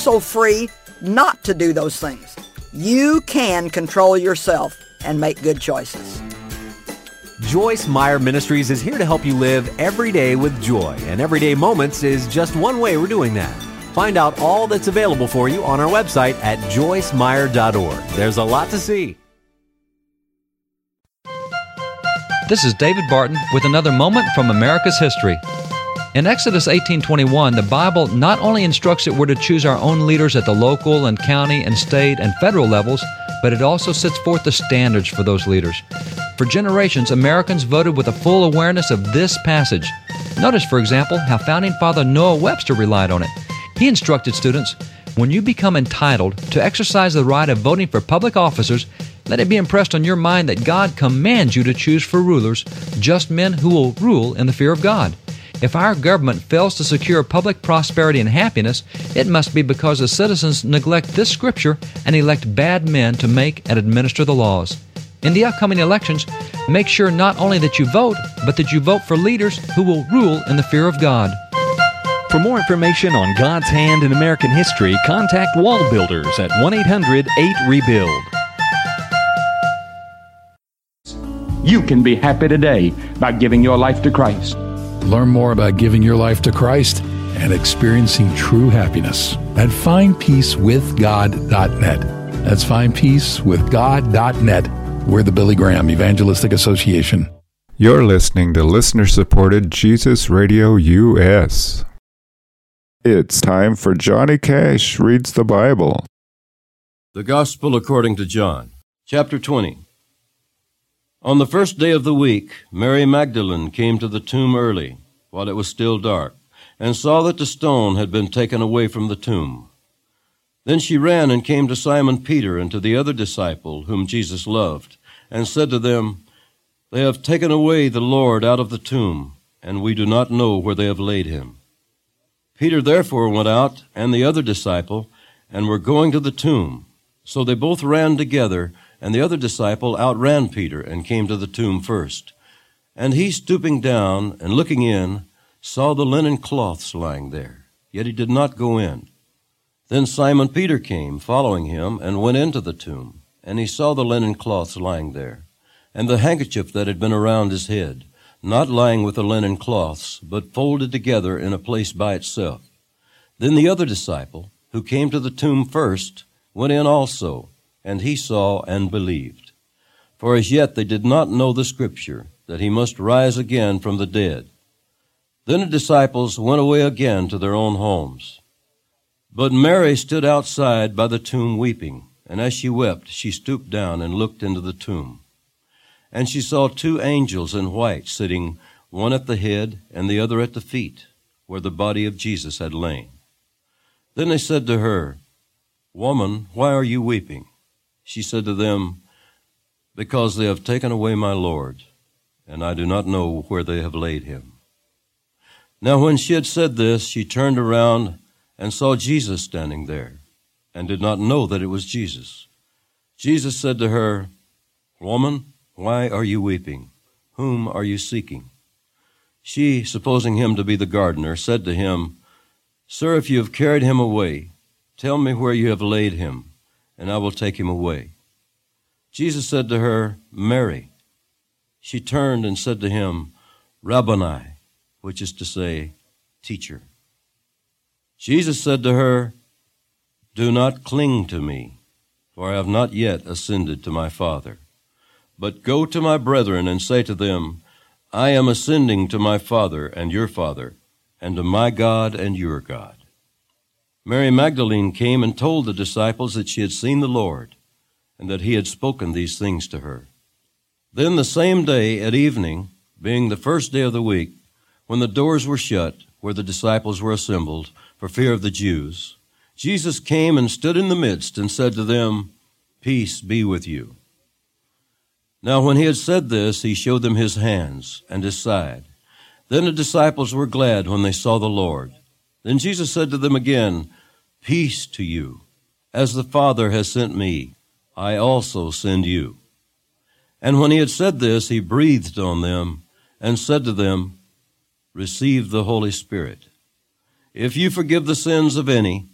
also free not to do those things. You can control yourself and make good choices. Joyce Meyer Ministries is here to help you live every day with joy, and Everyday Moments is just one way we're doing that. Find out all that's available for you on our website at joycemeyer.org. There's a lot to see. This is David Barton with another moment from America's history. In Exodus 18:21, the Bible not only instructs that we're to choose our own leaders at the local and county and state and federal levels, but it also sets forth the standards for those leaders. For generations, Americans voted with a full awareness of this passage. Notice, for example, how Founding Father Noah Webster relied on it. He instructed students, when you become entitled to exercise the right of voting for public officers, let it be impressed on your mind that God commands you to choose for rulers just men who will rule in the fear of God. If our government fails to secure public prosperity and happiness, it must be because the citizens neglect this scripture and elect bad men to make and administer the laws. In the upcoming elections, make sure not only that you vote, but that you vote for leaders who will rule in the fear of God. For more information on God's hand in American history, contact Wall Builders at 1-800-8REBUILD. You can be happy today by giving your life to Christ. Learn more about giving your life to Christ and experiencing true happiness at findpeacewithgod.net. That's findpeacewithgod.net. We're the Billy Graham Evangelistic Association. You're listening to listener-supported Jesus Radio US. It's time for Johnny Cash Reads the Bible. The Gospel according to John, chapter 20. On the first day of the week, Mary Magdalene came to the tomb early, while it was still dark, and saw that the stone had been taken away from the tomb. Then she ran and came to Simon Peter and to the other disciple whom Jesus loved, and said to them, They have taken away the Lord out of the tomb, and we do not know where they have laid him. Peter therefore went out, and the other disciple, and were going to the tomb. So they both ran together, and the other disciple outran Peter and came to the tomb first. And he, stooping down and looking in, saw the linen cloths lying there, yet he did not go in. Then Simon Peter came, following him, and went into the tomb. And he saw the linen cloths lying there, and the handkerchief that had been around his head, not lying with the linen cloths, but folded together in a place by itself. Then the other disciple, who came to the tomb first, went in also, and he saw and believed. For as yet they did not know the scripture, that he must rise again from the dead. Then the disciples went away again to their own homes. But Mary stood outside by the tomb weeping, and as she wept, she stooped down and looked into the tomb. And she saw two angels in white sitting, one at the head and the other at the feet, where the body of Jesus had lain. Then they said to her, Woman, why are you weeping? She said to them, Because they have taken away my Lord, and I do not know where they have laid him. Now when she had said this, she turned around and saw Jesus standing there, and did not know that it was Jesus. Jesus said to her, Woman, why are you weeping? Whom are you seeking? She, supposing him to be the gardener, said to him, Sir, if you have carried him away, tell me where you have laid him, and I will take him away. Jesus said to her, Mary. She turned and said to him, Rabboni, which is to say, Teacher. Jesus said to her, Do not cling to me, for I have not yet ascended to my Father. But go to my brethren and say to them, I am ascending to my Father and your Father, and to my God and your God. Mary Magdalene came and told the disciples that she had seen the Lord, and that he had spoken these things to her. Then the same day at evening, being the first day of the week, when the doors were shut, where the disciples were assembled, for fear of the Jews, Jesus came and stood in the midst and said to them, Peace be with you. Now when he had said this, he showed them his hands and his side. Then the disciples were glad when they saw the Lord. Then Jesus said to them again, Peace to you. As the Father has sent me, I also send you. And when he had said this, he breathed on them and said to them, Receive the Holy Spirit. If you forgive the sins of any,